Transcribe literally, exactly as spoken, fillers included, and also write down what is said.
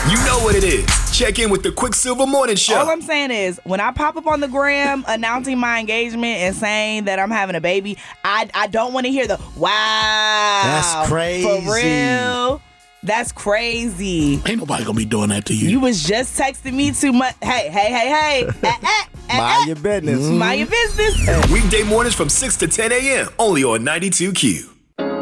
You know what it is. Check in with the Quicksilver Morning Show. All I'm saying is, when I pop up on the gram announcing my engagement and saying that I'm having a baby, I I don't want to hear the wow. That's crazy. For real. That's crazy. Ain't nobody gonna be doing that to you. You was just texting me too much. Hey, hey, hey, hey. eh, eh, eh, Mind eh. your business. Mind your business. Weekday mornings from six to ten a.m. only on ninety-two Q.